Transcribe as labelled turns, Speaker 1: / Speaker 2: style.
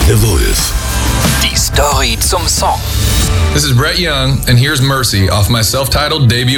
Speaker 1: Susanne Wolf.
Speaker 2: Die Story zum Song.
Speaker 3: This is Brett Young, and here's Mercy off my self-titled debut